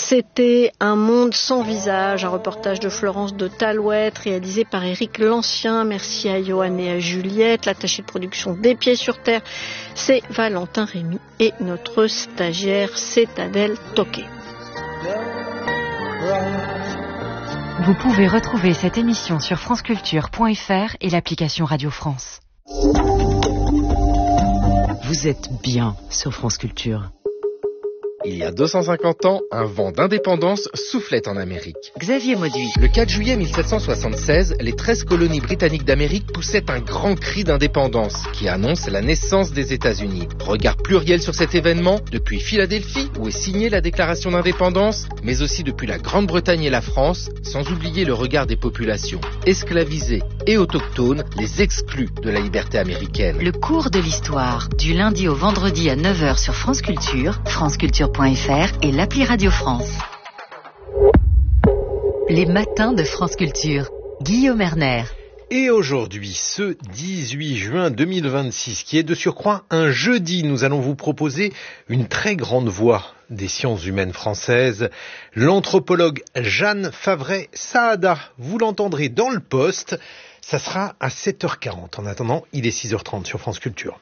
C'était Un monde sans visage, un reportage de Florence de Talouette, réalisé par Éric Lancien. Merci à Johan et à Juliette. L'attaché de production des Pieds sur Terre, c'est Valentin Rémy. Et notre stagiaire, c'est Adèle Toquet. Vous pouvez retrouver cette émission sur franceculture.fr et l'application Radio France. Vous êtes bien sur France Culture. Il y a 250 ans, un vent d'indépendance soufflait en Amérique. Xavier Mauduit. Le 4 juillet 1776, les 13 colonies britanniques d'Amérique poussaient un grand cri d'indépendance qui annonce la naissance des États-Unis. Regard pluriel sur cet événement, depuis Philadelphie, où est signée la déclaration d'indépendance, mais aussi depuis la Grande-Bretagne et la France, sans oublier le regard des populations esclavisées et autochtones, les exclus de la liberté américaine. Le cours de l'histoire, du lundi au vendredi à 9h sur France Culture, franceculture.fr et l'appli Radio France. Les matins de France Culture. Guillaume Erner. Et aujourd'hui, ce 18 juin 2026, qui est de surcroît un jeudi, nous allons vous proposer une très grande voix des sciences humaines françaises, l'anthropologue Jeanne Favret-Saada. Vous l'entendrez dans le poste, ça sera à 7h40. En attendant, il est 6h30 sur France Culture.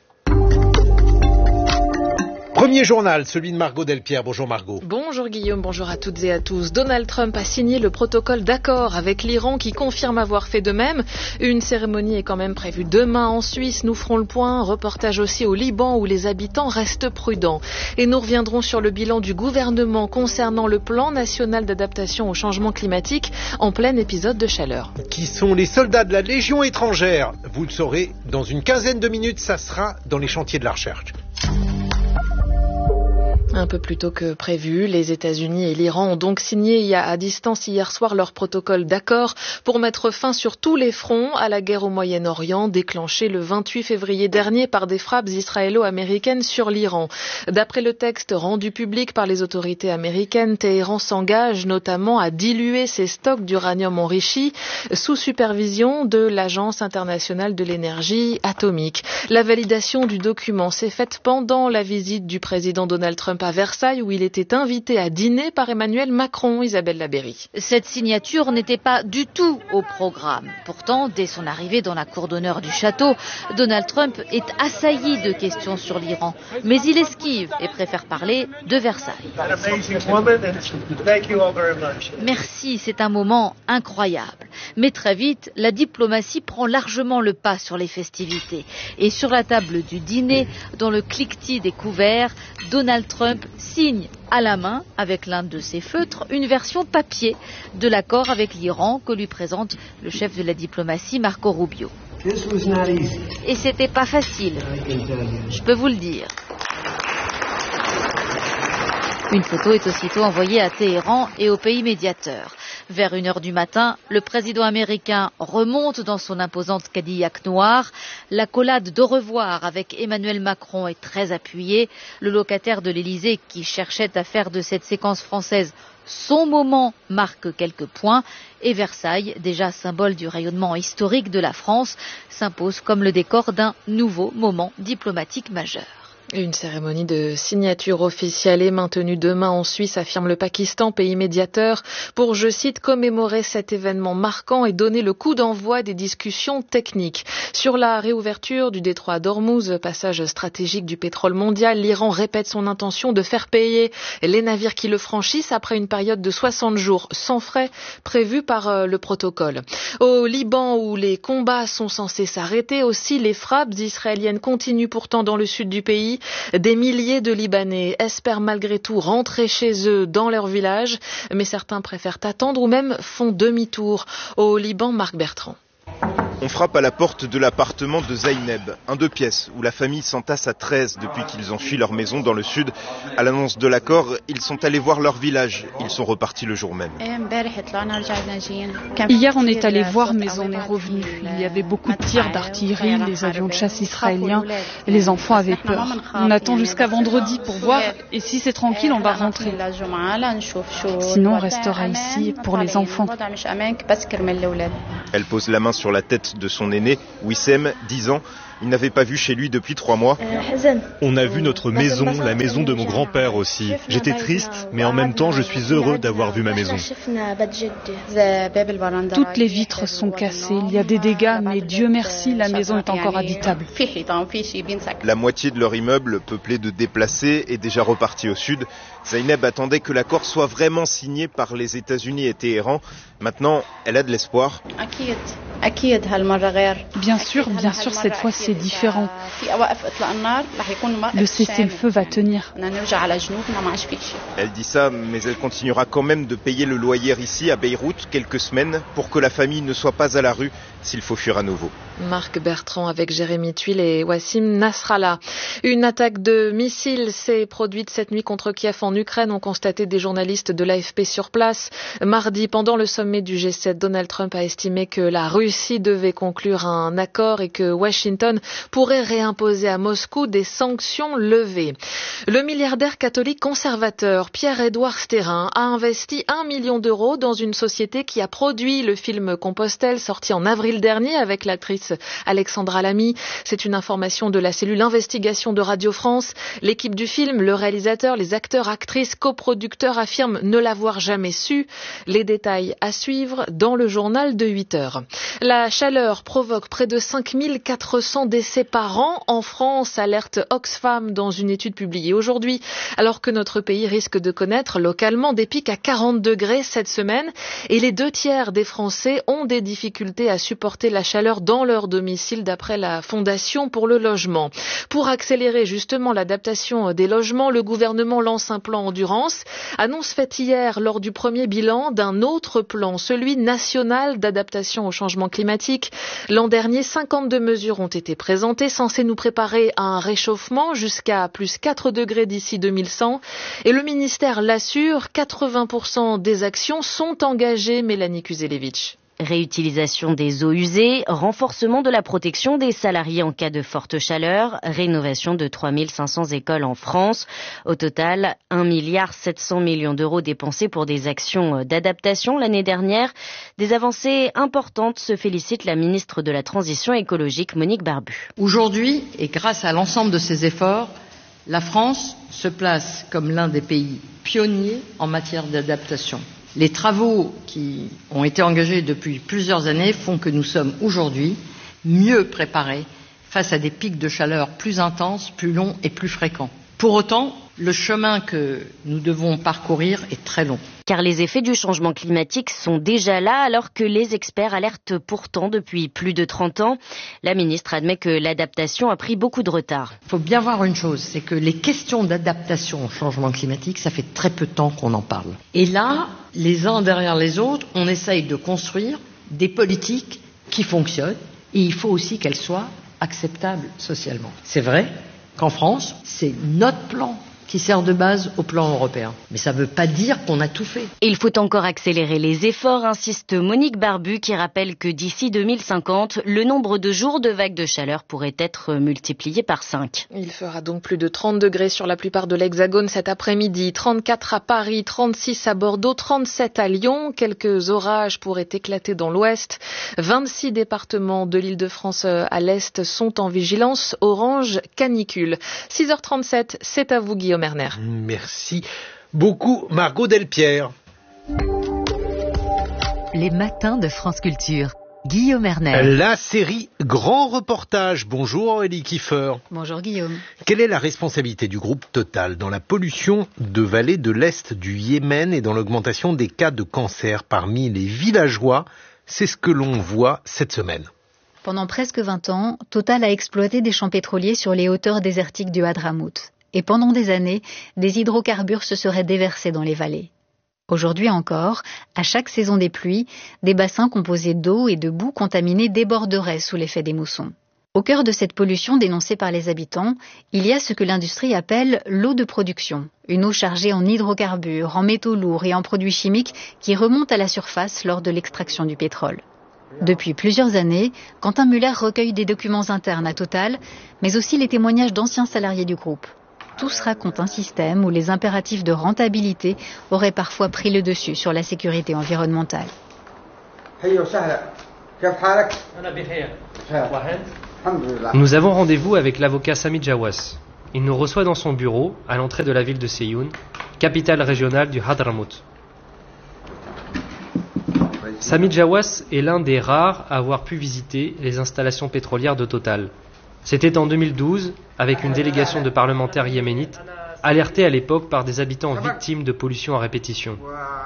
Premier journal, celui de Margot Delpierre. Bonjour Margot. Bonjour Guillaume, bonjour à toutes et à tous. Donald Trump a signé le protocole d'accord avec l'Iran qui confirme avoir fait de même. Une cérémonie est quand même prévue demain en Suisse. Nous ferons le point. Reportage aussi au Liban où les habitants restent prudents. Et nous reviendrons sur le bilan du gouvernement concernant le plan national d'adaptation au changement climatique en plein épisode de chaleur. Qui sont les soldats de la Légion étrangère? Vous le saurez dans une quinzaine de minutes, ça sera dans les chantiers de la recherche. Un peu plus tôt que prévu, les États-Unis et l'Iran ont donc signé à distance hier soir leur protocole d'accord pour mettre fin sur tous les fronts à la guerre au Moyen-Orient, déclenchée le 28 février dernier par des frappes israélo-américaines sur l'Iran. D'après le texte rendu public par les autorités américaines, Téhéran s'engage notamment à diluer ses stocks d'uranium enrichi sous supervision de l'Agence internationale de l'énergie atomique. La validation du document s'est faite pendant la visite du président Donald Trump à Versailles où il était invité à dîner par Emmanuel Macron. Isabelle Labéry. Cette signature n'était pas du tout au programme. Pourtant, dès son arrivée dans la cour d'honneur du château, Donald Trump est assailli de questions sur l'Iran. Mais il esquive et préfère parler de Versailles. Merci, c'est un moment incroyable. Mais très vite, la diplomatie prend largement le pas sur les festivités. Et sur la table du dîner, dans le cliquetis des couverts, Donald Trump signe à la main, avec l'un de ses feutres, une version papier de l'accord avec l'Iran que lui présente le chef de la diplomatie, Marco Rubio. Et c'était pas facile, je peux vous le dire. Une photo est aussitôt envoyée à Téhéran et au pays médiateur. Vers 1h du matin, le président américain remonte dans son imposante Cadillac noir. L'accolade d'au revoir avec Emmanuel Macron est très appuyée. Le locataire de l'Élysée, qui cherchait à faire de cette séquence française son moment, marque quelques points. Et Versailles, déjà symbole du rayonnement historique de la France, s'impose comme le décor d'un nouveau moment diplomatique majeur. Une cérémonie de signature officielle est maintenue demain en Suisse, affirme le Pakistan, pays médiateur, pour, je cite, commémorer cet événement marquant et donner le coup d'envoi des discussions techniques. Sur la réouverture du détroit d'Ormuz, passage stratégique du pétrole mondial, l'Iran répète son intention de faire payer les navires qui le franchissent après une période de 60 jours sans frais prévue par le protocole. Au Liban, où les combats sont censés s'arrêter, aussi les frappes israéliennes continuent pourtant dans le sud du pays. Des milliers de Libanais espèrent malgré tout rentrer chez eux dans leur village, mais certains préfèrent attendre ou même font demi-tour. Au Liban, Marc Bertrand. On frappe à la porte de l'appartement de Zaineb, un 2 pièces où la famille s'entasse à 13 depuis qu'ils ont fui leur maison dans le sud. À l'annonce de l'accord, ils sont allés voir leur village. Ils sont repartis le jour même. Hier, on est allé voir, mais on est revenu. Il y avait beaucoup de tirs d'artillerie, les avions de chasse israéliens, et les enfants avaient peur. On attend jusqu'à vendredi pour voir, et si c'est tranquille, on va rentrer. Sinon, on restera ici pour les enfants. Elle pose la main sur la tête de son aîné, Wissem, 10 ans. Il n'avait pas vu chez lui depuis 3 mois. On a vu notre maison, la maison de mon grand-père aussi. J'étais triste, mais en même temps, je suis heureux d'avoir vu ma maison. Toutes les vitres sont cassées, il y a des dégâts, mais Dieu merci, la maison est encore habitable. La moitié de leur immeuble, peuplé de déplacés, est déjà reparti au sud. Zaineb attendait que l'accord soit vraiment signé par les États-Unis et Téhéran. Maintenant, elle a de l'espoir. Bien sûr, cette fois c'est différent. Le cessez-le-feu va tenir. Elle dit ça, mais elle continuera quand même de payer le loyer ici, à Beyrouth, quelques semaines, pour que la famille ne soit pas à la rue s'il faut fuir à nouveau. Marc Bertrand avec Jérémy Tuile et Wassim Nasrallah. Une attaque de missiles s'est produite cette nuit contre Kiev en Ukraine, ont constaté des journalistes de l'AFP sur place. Mardi, pendant le sommet du G7, Donald Trump a estimé que la Russie devait conclure un accord et que Washington pourrait réimposer à Moscou des sanctions levées. Le milliardaire catholique conservateur Pierre-Édouard Stérin a investi 1 million d'euros dans une société qui a produit le film Compostelle, sorti en avril dernier avec l'actrice Alexandra Lamy. C'est une information de la cellule investigation de Radio France. L'équipe du film, le réalisateur, les acteurs, actrices, coproducteurs affirment ne l'avoir jamais su. Les détails à suivre dans le journal de 8 heures. La chaleur provoque près de 5400 décès par an en France, alerte Oxfam dans une étude publiée aujourd'hui, alors que notre pays risque de connaître localement des pics à 40 degrés cette semaine et les 2/3 des Français ont des difficultés à supporter la chaleur dans leur domicile d'après la Fondation pour le logement. Pour accélérer justement l'adaptation des logements, le gouvernement lance un plan endurance, annonce faite hier lors du premier bilan d'un autre plan, celui national d'adaptation au changement climatique. L'an dernier, 52 mesures ont été présentées, censées nous préparer à un réchauffement jusqu'à plus 4 degrés d'ici 2100. Et le ministère l'assure, 80% des actions sont engagées, Mélanie Kuzelevitch. Réutilisation des eaux usées, renforcement de la protection des salariés en cas de forte chaleur, rénovation de 3500 écoles en France. Au total, 1,7 milliard d'euros dépensés pour des actions d'adaptation l'année dernière. Des avancées importantes, se félicite la ministre de la Transition écologique, Monique Barbu. Aujourd'hui, et grâce à l'ensemble de ces efforts, la France se place comme l'un des pays pionniers en matière d'adaptation. Les travaux qui ont été engagés depuis plusieurs années font que nous sommes aujourd'hui mieux préparés face à des pics de chaleur plus intenses, plus longs et plus fréquents. Pour autant, le chemin que nous devons parcourir est très long. Car les effets du changement climatique sont déjà là, alors que les experts alertent pourtant depuis plus de 30 ans. La ministre admet que l'adaptation a pris beaucoup de retard. Il faut bien voir une chose, c'est que les questions d'adaptation au changement climatique, ça fait très peu de temps qu'on en parle. Et là, les uns derrière les autres, on essaye de construire des politiques qui fonctionnent, et il faut aussi qu'elles soient acceptables socialement. C'est vrai qu'en France, c'est notre plan qui sert de base au plan européen. Mais ça ne veut pas dire qu'on a tout fait. Et il faut encore accélérer les efforts, insiste Monique Barbu, qui rappelle que d'ici 2050, le nombre de jours de vagues de chaleur pourrait être multiplié par 5. Il fera donc plus de 30 degrés sur la plupart de l'Hexagone cet après-midi, 34 à Paris, 36 à Bordeaux, 37 à Lyon. Quelques orages pourraient éclater dans l'ouest. 26 départements de l'Île-de-France à l'est sont en vigilance orange canicule. 6h37, c'est à vous Guillaume. Merci beaucoup Margot Delpierre. Les matins de France Culture. Guillaume Erner. La série Grand Reportage. Bonjour Aurélie Kiefer. Bonjour Guillaume. Quelle est la responsabilité du groupe Total dans la pollution de vallées de l'Est du Yémen et dans l'augmentation des cas de cancer parmi les villageois? C'est ce que l'on voit cette semaine. Pendant presque 20 ans, Total a exploité des champs pétroliers sur les hauteurs désertiques du Hadramout. Et pendant des années, des hydrocarbures se seraient déversés dans les vallées. Aujourd'hui encore, à chaque saison des pluies, des bassins composés d'eau et de boue contaminés déborderaient sous l'effet des moussons. Au cœur de cette pollution dénoncée par les habitants, il y a ce que l'industrie appelle l'eau de production, une eau chargée en hydrocarbures, en métaux lourds et en produits chimiques qui remontent à la surface lors de l'extraction du pétrole. Depuis plusieurs années, Quentin Muller recueille des documents internes à Total, mais aussi les témoignages d'anciens salariés du groupe. Tous racontent un système où les impératifs de rentabilité auraient parfois pris le dessus sur la sécurité environnementale. Nous avons rendez-vous avec l'avocat Sami Jawas. Il nous reçoit dans son bureau, à l'entrée de la ville de Seyhoun, capitale régionale du Hadramout. Sami Jawas est l'un des rares à avoir pu visiter les installations pétrolières de Total. C'était en 2012, avec une délégation de parlementaires yéménites, alertés à l'époque par des habitants victimes de pollution à répétition.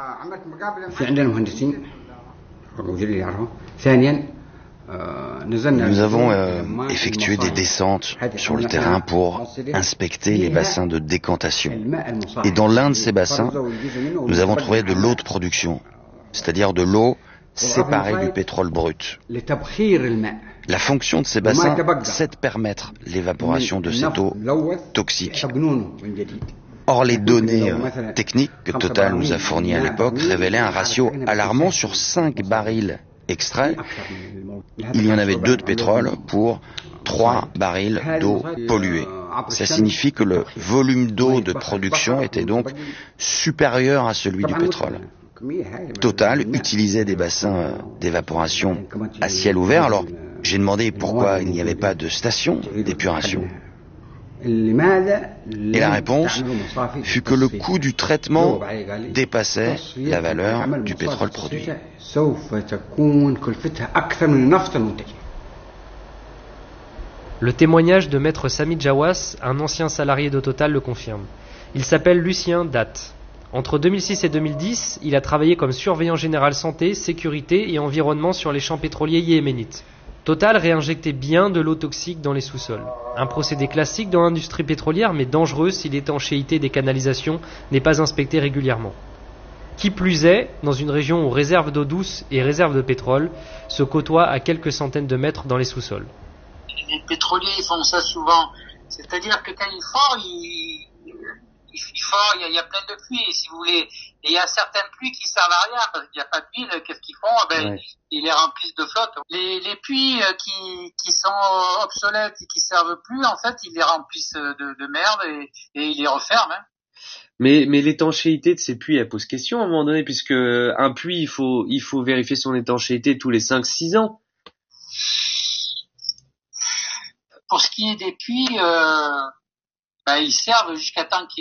Nous avons effectué des descentes sur le terrain pour inspecter les bassins de décantation. Et dans l'un de ces bassins, nous avons trouvé de l'eau de production, c'est-à-dire de l'eau séparée du pétrole brut. La fonction de ces bassins, c'est de permettre l'évaporation de cette eau toxique. Or, les données techniques que Total nous a fournies à l'époque révélaient un ratio alarmant sur 5 barils extraits. Il y en avait 2 de pétrole pour 3 barils d'eau polluée. Ça signifie que le volume d'eau de production était donc supérieur à celui du pétrole. Total utilisait des bassins d'évaporation à ciel ouvert. Alors, j'ai demandé pourquoi il n'y avait pas de station d'épuration. Et la réponse fut que le coût du traitement dépassait la valeur du pétrole produit. Le témoignage de maître Sami Jawas, un ancien salarié de Total, le confirme. Il s'appelle Lucien Dat. Entre 2006 et 2010, il a travaillé comme surveillant général santé, sécurité et environnement sur les champs pétroliers yéménites. Total réinjectait bien de l'eau toxique dans les sous-sols. Un procédé classique dans l'industrie pétrolière, mais dangereux si l'étanchéité des canalisations n'est pas inspectée régulièrement. Qui plus est, dans une région où réserves d'eau douce et réserves de pétrole se côtoient à quelques centaines de mètres dans les sous-sols. Les pétroliers font ça souvent. C'est-à-dire que quand il fort, il y a plein de pluies, si vous voulez. Et il y a certaines pluies qui servent à rien, parce qu'il n'y a pas d'huile. Qu'est-ce qu'ils font? Ils les remplissent de flotte. Les puits qui sont obsolètes et qui servent plus, en fait, ils les remplissent de merde et ils les referment. Hein. Mais l'étanchéité de ces puits, elle pose question à un moment donné, puisque un puits, il faut vérifier son étanchéité tous les 5-6 ans. Pour ce qui est des puits, ils servent jusqu'à temps qu'il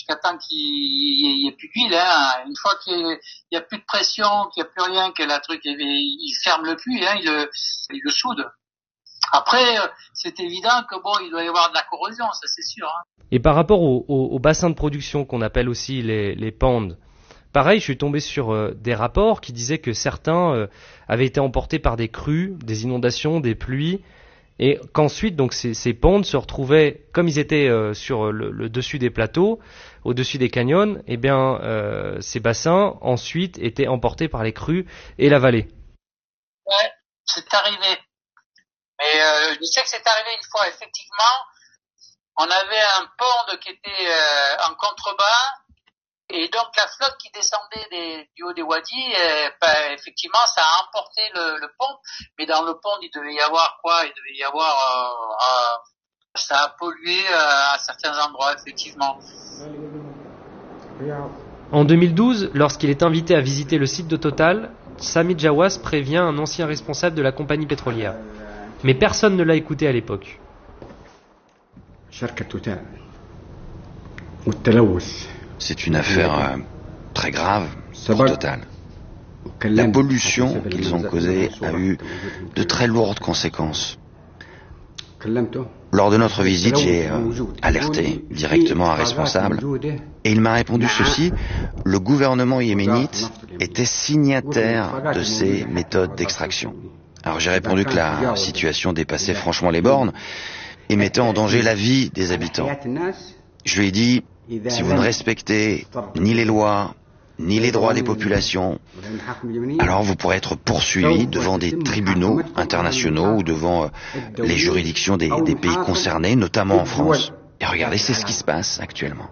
y ait plus d'huile. Hein. Une fois qu'il y a plus de pression, qu'il y a plus rien, que la truc, il ferme le puits, hein, il le soude. Après, c'est évident que il doit y avoir de la corrosion, ça c'est sûr. Hein. Et par rapport au bassin de production qu'on appelle aussi les pandes, pareil, je suis tombé sur des rapports qui disaient que certains avaient été emportés par des crues, des inondations, des pluies, et qu'ensuite donc ces pandes se retrouvaient, comme ils étaient sur le dessus des plateaux, au-dessus des canyons, et bien ces bassins ensuite étaient emportés par les crues et la vallée. Ouais, c'est arrivé. Mais je sais que c'est arrivé une fois, effectivement. On avait un pont qui était en contrebas, et donc la flotte qui descendait du haut des wadis, effectivement, ça a emporté le pont. Mais dans le pont, il devait y avoir quoi? Il devait y avoir... ça a pollué à certains endroits, effectivement. En 2012, lorsqu'il est invité à visiter le site de Total, Sami Jawas prévient un ancien responsable de la compagnie pétrolière. Mais personne ne l'a écouté à l'époque. C'est une affaire très grave pour Total. La pollution qu'ils ont causée a eu de très lourdes conséquences. Lors de notre visite, j'ai alerté directement un responsable et il m'a répondu ceci: le gouvernement yéménite était signataire de ces méthodes d'extraction. Alors j'ai répondu que la situation dépassait franchement les bornes et mettait en danger la vie des habitants. Je lui ai dit: si vous ne respectez ni les lois, ni les droits des populations, alors vous pourrez être poursuivi devant des tribunaux internationaux ou devant les juridictions des pays concernés, notamment en France. Et regardez, c'est ce qui se passe actuellement.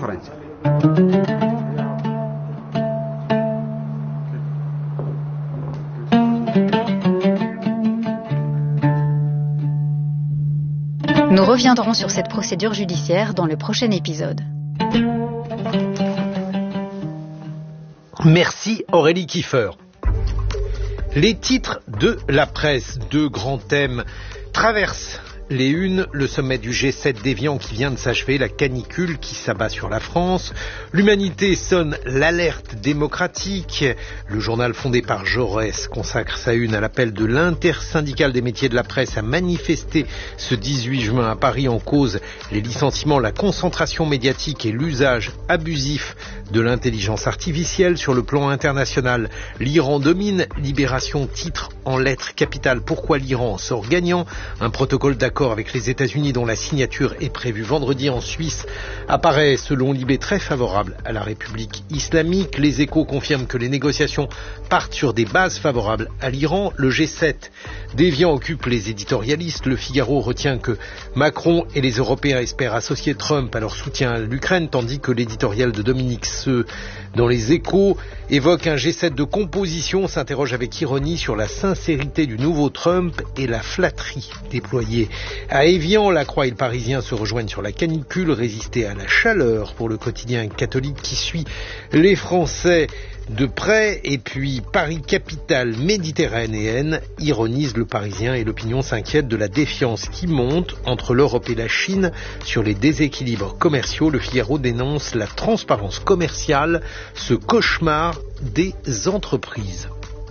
Nous reviendrons sur cette procédure judiciaire dans le prochain épisode. Merci Aurélie Kiefer. Les titres de la presse, 2 grands thèmes traverse les unes, le sommet du G7 d'Évian qui vient de s'achever, la canicule qui s'abat sur la France. L'Humanité sonne l'alerte démocratique. Le journal fondé par Jaurès consacre sa une à l'appel de l'intersyndicale des métiers de la presse à manifester ce 18 juin à Paris en cause les licenciements, la concentration médiatique et l'usage abusif de l'intelligence artificielle sur le plan international. L'Iran domine, Libération titre en lettres capitales pourquoi l'Iran sort gagnant. Un protocole d'accord avec les États-Unis dont la signature est prévue vendredi en Suisse apparaît selon Libé très favorable à la République islamique. Les Échos confirment que les négociations partent sur des bases favorables à l'Iran. Le G7 d'Évian occupe les éditorialistes. Le Figaro retient que Macron et les Européens espèrent associer Trump à leur soutien à l'Ukraine, tandis que l'éditorial de Dominique Seux dans les Échos évoque un G7 de composition, s'interroge avec ironie sur la sincérité du nouveau Trump et la flatterie déployée. À Évian, La Croix et le Parisien se rejoignent sur la canicule, résister à la chaleur pour le quotidien catholique qui suit les Français de près. Et puis Paris capitale méditerranéenne, ironise le Parisien, et l'opinion s'inquiète de la défiance qui monte entre l'Europe et la Chine sur les déséquilibres commerciaux. Le Figaro dénonce la transparence commerciale, ce cauchemar des entreprises.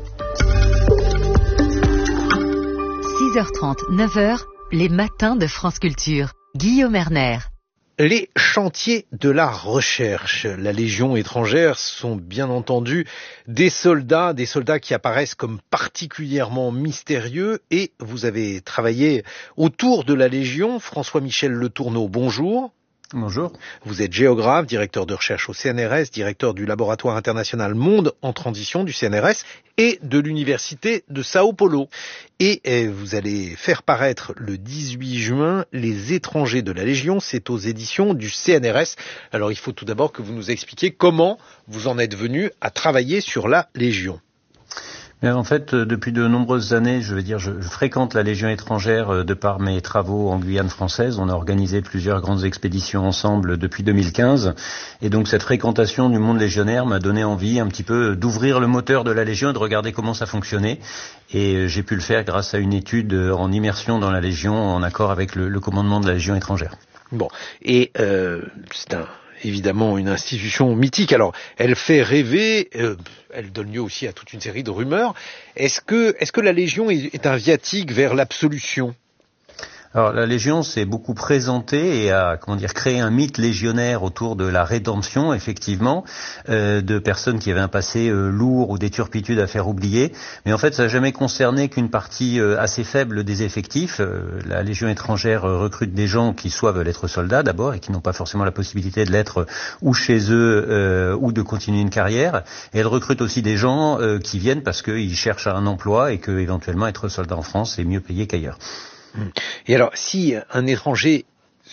6h30, 9h, les matins de France Culture. Guillaume Erner. Les chantiers de la recherche. La Légion étrangère sont bien entendu des soldats qui apparaissent comme particulièrement mystérieux, et vous avez travaillé autour de la Légion. François-Michel Le Tourneau, bonjour. Bonjour. Vous êtes géographe, directeur de recherche au CNRS, directeur du laboratoire international Monde en transition du CNRS et de l'université de Sao Paulo. Et vous allez faire paraître le 18 juin Les étrangers de la Légion, c'est aux éditions du CNRS. Alors il faut tout d'abord que vous nous expliquiez comment vous en êtes venu à travailler sur la Légion. En fait, depuis de nombreuses années, je fréquente la Légion étrangère de par mes travaux en Guyane française. On a organisé plusieurs grandes expéditions ensemble depuis 2015. Et donc cette fréquentation du monde légionnaire m'a donné envie un petit peu d'ouvrir le moteur de la Légion et de regarder comment ça fonctionnait. Et j'ai pu le faire grâce à une étude en immersion dans la Légion en accord avec le commandement de la Légion étrangère. Bon, et c'est évidemment une institution mythique. Alors, elle fait rêver, elle donne lieu aussi à toute une série de rumeurs. Est-ce que la Légion est un viatique vers l'absolution ? Alors la Légion s'est beaucoup présentée et a créé un mythe légionnaire autour de la rédemption, effectivement, de personnes qui avaient un passé lourd ou des turpitudes à faire oublier. Mais en fait, ça n'a jamais concerné qu'une partie assez faible des effectifs. La Légion étrangère recrute des gens qui soit veulent être soldats d'abord et qui n'ont pas forcément la possibilité de l'être ou chez eux ou de continuer une carrière. Et elle recrute aussi des gens qui viennent parce qu'ils cherchent un emploi et que éventuellement être soldat en France est mieux payé qu'ailleurs. Et alors, si un étranger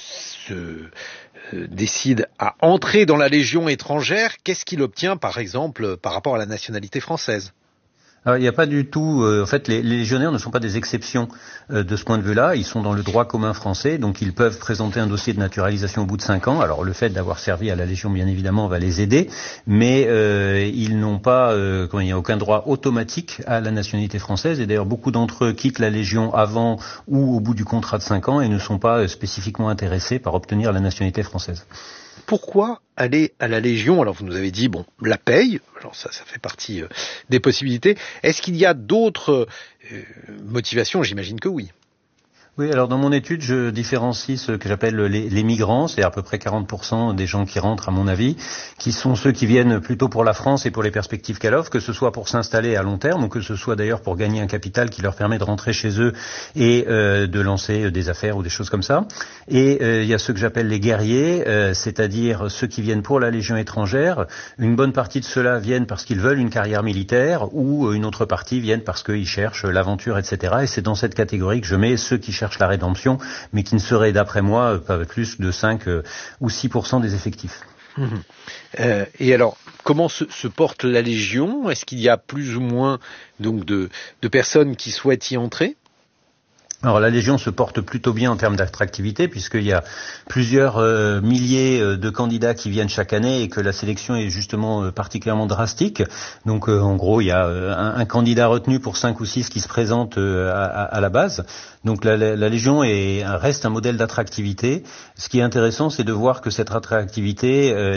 décide à entrer dans la Légion étrangère, qu'est-ce qu'il obtient, par exemple, par rapport à la nationalité française ? Alors, il n'y a pas du tout. En fait, les légionnaires ne sont pas des exceptions de ce point de vue-là. Ils sont dans le droit commun français, donc ils peuvent présenter un dossier de naturalisation au bout de 5 ans. Alors, le fait d'avoir servi à la Légion, bien évidemment, va les aider, mais ils n'ont pas, il n'y a aucun droit automatique à la nationalité française. Et d'ailleurs, beaucoup d'entre eux quittent la Légion avant ou au bout du contrat de 5 ans et ne sont pas spécifiquement intéressés par obtenir la nationalité française. Pourquoi aller à la Légion ? Alors vous nous avez dit, la paye, alors ça fait partie des possibilités. Est-ce qu'il y a d'autres motivations ? J'imagine que oui. Oui, alors dans mon étude, je différencie ce que j'appelle les migrants, c'est à peu près 40% des gens qui rentrent, à mon avis, qui sont ceux qui viennent plutôt pour la France et pour les perspectives qu'elle offre, que ce soit pour s'installer à long terme, ou que ce soit d'ailleurs pour gagner un capital qui leur permet de rentrer chez eux et de lancer des affaires ou des choses comme ça. Et il y a ceux que j'appelle les guerriers, c'est-à-dire ceux qui viennent pour la Légion étrangère. Une bonne partie de ceux-là viennent parce qu'ils veulent une carrière militaire, ou une autre partie viennent parce qu'ils cherchent l'aventure, etc. Et c'est dans cette catégorie que je mets ceux qui cherchent la rédemption, mais qui ne serait, d'après moi, pas plus de 5 ou 6% des effectifs. Et alors, comment se porte la Légion ? Est-ce qu'il y a plus ou moins donc de personnes qui souhaitent y entrer ? Alors la Légion se porte plutôt bien en termes d'attractivité puisqu'il y a plusieurs milliers de candidats qui viennent chaque année et que la sélection est justement particulièrement drastique. Donc en gros il y a un candidat retenu pour 5 ou 6 qui se présentent à la base. Donc la Légion reste un modèle d'attractivité. Ce qui est intéressant c'est de voir que cette attractivité